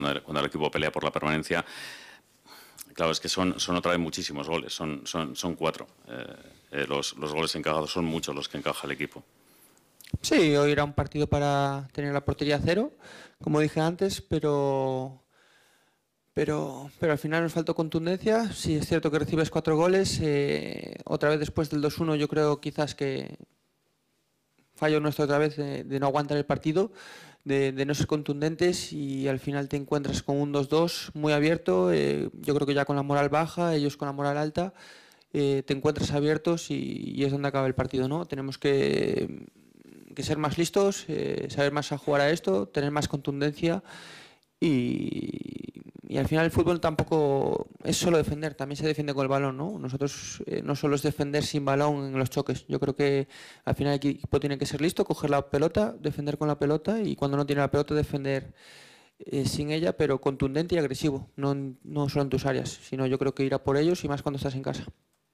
cuando el equipo pelea por la permanencia. Claro, es que son otra vez muchísimos goles, son 4. Los goles encajados son muchos los que encaja el equipo. Sí, hoy era un partido para tener la portería a 0, como dije antes, pero al final nos faltó contundencia. Sí, es cierto que recibes 4 goles. Otra vez después del 2-1 yo creo quizás que fallo nuestro otra vez de no aguantar el partido, de no ser contundentes, y al final te encuentras con un 2-2 muy abierto. Yo creo que ya con la moral baja, ellos con la moral alta, te encuentras abiertos y es donde acaba el partido, ¿no? Tenemos que ser más listos, saber más a jugar a esto, tener más contundencia y al final el fútbol tampoco es solo defender, también se defiende con el balón, ¿no? Nosotros no solo es defender sin balón en los choques. Yo creo que al final el equipo tiene que ser listo, coger la pelota, defender con la pelota, y cuando no tiene la pelota defender sin ella, pero contundente y agresivo, no solo en tus áreas, sino yo creo que ir a por ellos, y más cuando estás en casa.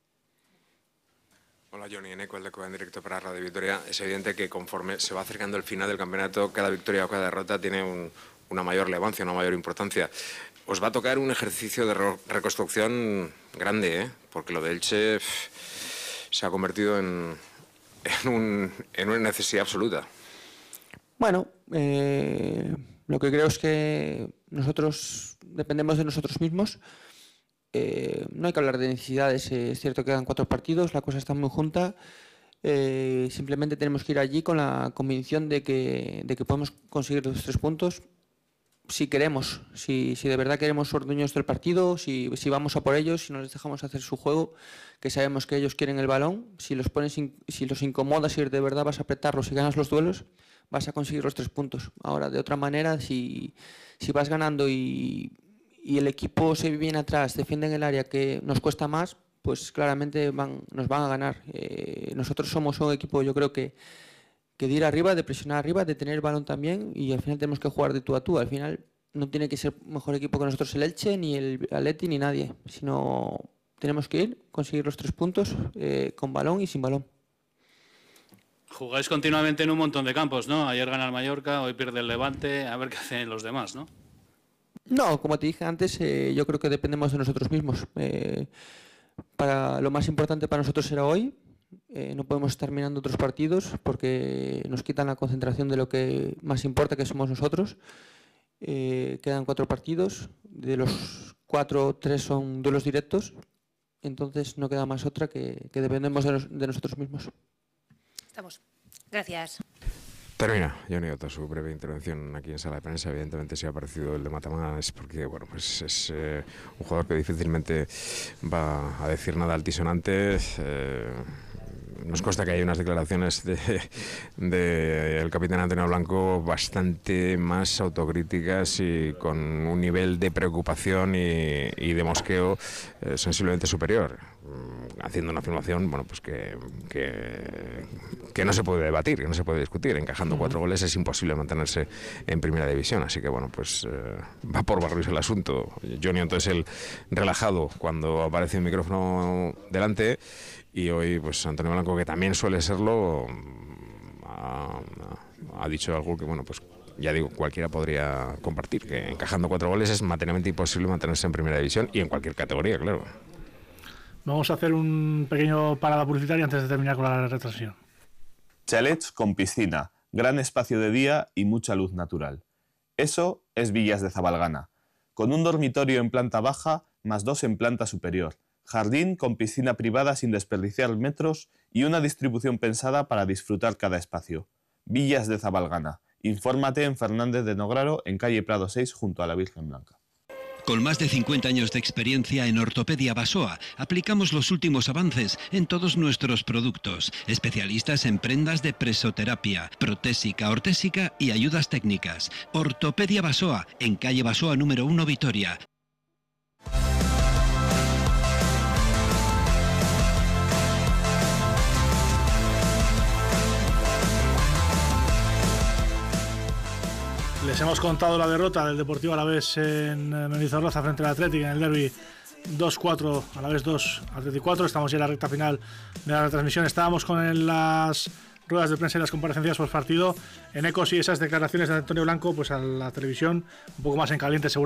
Hola Johnny, Eneco, el de en directo para Radio Vitoria. Es evidente que conforme se va acercando el final del campeonato, cada victoria o cada derrota tiene una mayor relevancia, una mayor importancia. Os va a tocar un ejercicio de reconstrucción grande, ¿eh? Porque lo de Elche se ha convertido en una necesidad absoluta. Bueno, lo que creo es que nosotros dependemos de nosotros mismos. No hay que hablar de necesidades. Es cierto que quedan 4 partidos, la cosa está muy junta. Simplemente tenemos que ir allí con la convicción de que podemos conseguir los 3 puntos si queremos, si de verdad queremos ser dueños del partido, si vamos a por ellos, si no les dejamos hacer su juego, que sabemos que ellos quieren el balón. Si los incomodas y de verdad vas a apretarlos y ganas los duelos, vas a conseguir los 3 puntos. Ahora, de otra manera, si vas ganando y el equipo se viene atrás, defiende en el área que nos cuesta más, pues claramente nos van a ganar. Nosotros somos un equipo, yo creo que de ir arriba, de presionar arriba, de tener el balón también, y al final tenemos que jugar de tú a tú. Al final no tiene que ser mejor equipo que nosotros el Elche, ni el Atleti, ni nadie, sino tenemos que ir, conseguir los 3 puntos con balón y sin balón. Jugáis continuamente en un montón de campos, ¿no? Ayer gana el Mallorca, hoy pierde el Levante, a ver qué hacen los demás, ¿no? No, como te dije antes, yo creo que dependemos de nosotros mismos. Lo más importante para nosotros será hoy. No podemos estar mirando otros partidos porque nos quitan la concentración de lo que más importa, que somos nosotros. Quedan 4 partidos, de los 4, 3 son duelos directos, entonces no queda más otra que dependemos de nosotros mismos. Estamos. Gracias. Termina Johnny Otto su breve intervención aquí en Sala de Prensa. Evidentemente, si ha aparecido el de Matamá es porque bueno, pues es un jugador que difícilmente va a decir nada altisonante. Nos consta que hay unas declaraciones del capitán Antonio Blanco bastante más autocríticas y con un nivel de preocupación y de mosqueo sensiblemente superior, haciendo una afirmación, bueno, pues que no se puede debatir, que no se puede discutir. Encajando 4 goles es imposible mantenerse en primera división, así que bueno, pues va por barrios el asunto. Johnny entonces el relajado cuando aparece un micrófono delante, y hoy pues Antonio Blanco, que también suele serlo, ha dicho algo que bueno, pues ya digo, cualquiera podría compartir, que encajando 4 goles es materialmente imposible mantenerse en primera división y en cualquier categoría, claro. Vamos a hacer un pequeño parada publicitaria antes de terminar con la retransmisión. Chalets con piscina, gran espacio de día y mucha luz natural. Eso es Villas de Zabalgana, con un dormitorio en planta baja más 2 en planta superior, jardín con piscina privada sin desperdiciar metros y una distribución pensada para disfrutar cada espacio. Villas de Zabalgana. Infórmate en Fernández de Nograro, en calle Prado 6, junto a la Virgen Blanca. Con más de 50 años de experiencia en Ortopedia Basoa, aplicamos los últimos avances en todos nuestros productos. Especialistas en prendas de presoterapia, protésica, ortésica y ayudas técnicas. Ortopedia Basoa, en calle Basoa número 1, Vitoria. Les hemos contado la derrota del Deportivo Alavés en Mendizorroza frente al Athletic en el derbi 2-4, Alavés 2, Athletic 4. Estamos ya en la recta final de la retransmisión. Estábamos con las ruedas de prensa y las comparecencias post partido. En ecos y esas declaraciones de Antonio Blanco, pues a la televisión un poco más en caliente seguro.